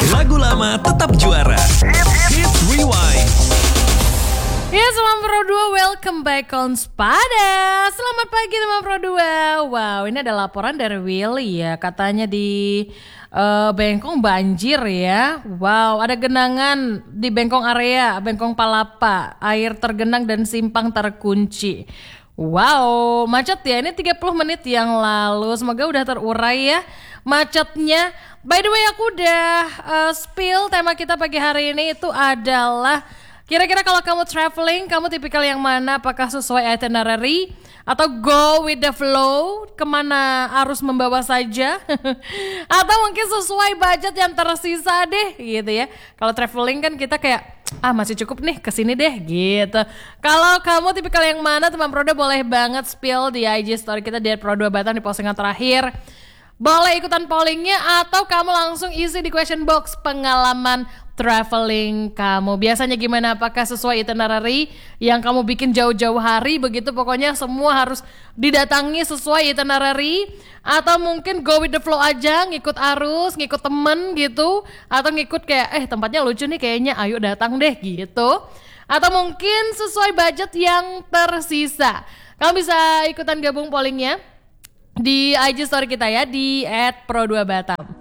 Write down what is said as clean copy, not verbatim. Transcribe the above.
Lagu lama tetap juara. Hits Rewind. Ya, selamat Pro 2, welcome back on Spada. Selamat pagi teman Pro 2. Wow, ini ada laporan dari Willy ya. Katanya di Bengkong banjir ya. Wow, ada genangan di Bengkong area, Bengkong Palapa. Air tergenang dan simpang terkunci. Wow, macet ya. Ini 30 menit yang lalu. Semoga udah terurai ya macetnya. By the way, aku udah spill tema kita pagi hari ini itu adalah kira-kira kalau kamu traveling, kamu tipikal yang mana? Apakah sesuai itinerary atau go with the flow, kemana arus membawa saja? Atau mungkin sesuai budget yang tersisa deh gitu ya. Kalau traveling kan kita kayak masih cukup nih kesini deh gitu. Kalau kamu tipikal yang mana, teman Prodo boleh banget spill di IG story kita di @pro2 Batam di postingan terakhir. Boleh ikutan pollingnya atau kamu langsung isi di question box pengalaman traveling kamu. Biasanya gimana? Apakah sesuai itinerary yang kamu bikin jauh-jauh hari begitu? Pokoknya semua harus didatangi sesuai itinerary. Atau mungkin go with the flow aja, ngikut arus, ngikut temen gitu. Atau ngikut kayak tempatnya lucu nih kayaknya, ayo datang deh gitu. Atau mungkin sesuai budget yang tersisa. Kamu bisa ikutan gabung pollingnya di IG story kita ya di @pro2batam.